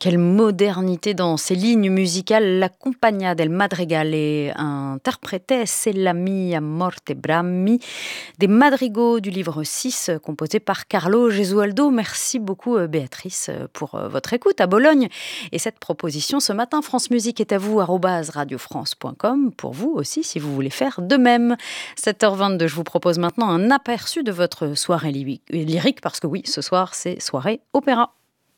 Quelle modernité dans ces lignes musicales. La Compagnia del Madrigale interprétait C'est la mia morte Brammi, des madrigaux du livre 6, composé par Carlo Gesualdo. Merci beaucoup Béatrice pour votre écoute à Bologne. Et cette proposition ce matin, France Musique est à vous, @radiofrance.com, pour vous aussi si vous voulez faire de même. 7h22, je vous propose maintenant un aperçu de votre soirée lyrique, parce que oui, ce soir c'est soirée opéra.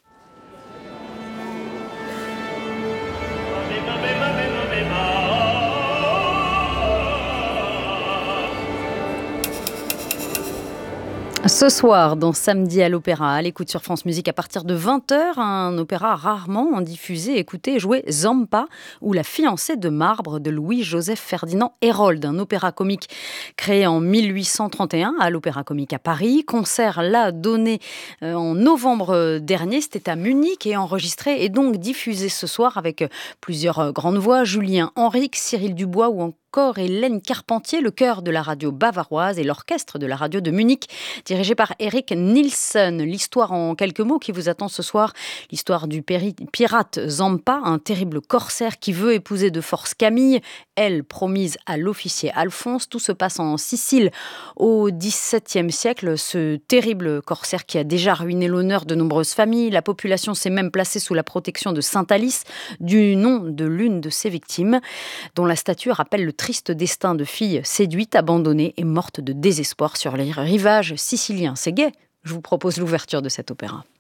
Ce soir, dans Samedi à l'Opéra, à l'écoute sur France Musique à partir de 20h, un opéra rarement diffusé, écouté, joué, Zampa, ou La fiancée de marbre de Louis-Joseph Ferdinand Hérold, un opéra comique créé en 1831 à l'Opéra Comique à Paris. Concert là donné en novembre dernier, c'était à Munich, et enregistré et donc diffusé ce soir avec plusieurs grandes voix, Julien Henrique, Cyril Dubois ou encore Hélène Carpentier, le chœur de la radio bavaroise et l'orchestre de la radio de Munich, dirigé par Eric Nielsen. L'histoire en quelques mots qui vous attend ce soir, l'histoire du pirate Zampa, un terrible corsaire qui veut épouser de force Camille, elle promise à l'officier Alphonse. Tout se passe en Sicile au XVIIe siècle, ce terrible corsaire qui a déjà ruiné l'honneur de nombreuses familles. La population s'est même placée sous la protection de Saint Alice, du nom de l'une de ses victimes, dont la statue rappelle le triste destin de fille séduite, abandonnée et morte de désespoir sur les rivages siciliens. C'est gai. Je vous propose l'ouverture de cet opéra.